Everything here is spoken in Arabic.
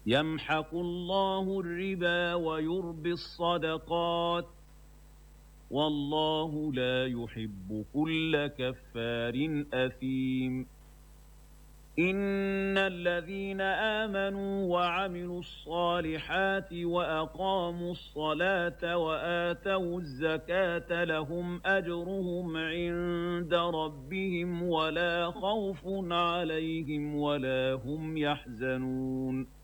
يمحق الله الربا ويربي الصدقات والله لا يحب كل كفار أثيم إن الذين آمنوا وعملوا الصالحات وأقاموا الصلاة وآتوا الزكاة لهم أجرهم عند ربهم ولا خوف عليهم ولا هم يحزنون